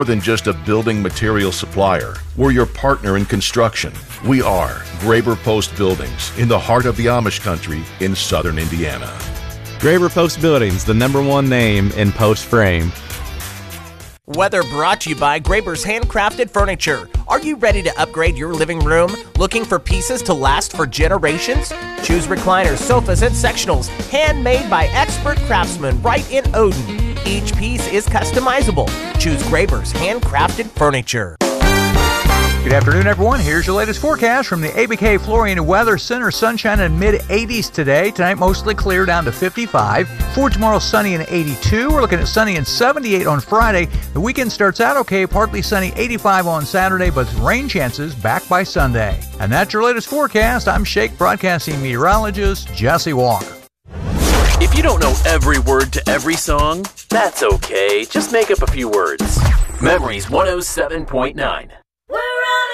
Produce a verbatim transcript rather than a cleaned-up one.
More than just a building material supplier, we're your partner in construction. We are Graber Post Buildings in the heart of the Amish country in southern Indiana. Graber Post Buildings, the number one name in post frame. Weather brought to you by Graber's Handcrafted Furniture. Are you ready to upgrade your living room? Looking for pieces to last for generations? Choose recliners, sofas, and sectionals, handmade by expert craftsmen right in Odin. Each piece is customizable. Choose Graber's Handcrafted Furniture. Good afternoon, everyone. Here's your latest forecast from the A B K Florian Weather Center. Sunshine in mid eighties today. Tonight, mostly clear down to fifty-five. For tomorrow, sunny and eighty-two. We're looking at sunny and seventy-eight on Friday. The weekend starts out okay. Partly sunny, eighty-five on Saturday, but rain chances back by Sunday. And that's your latest forecast. I'm Shake Broadcasting meteorologist Jesse Walker. If you don't know every word to every song, that's okay. Just make up a few words. Memories one oh seven point nine.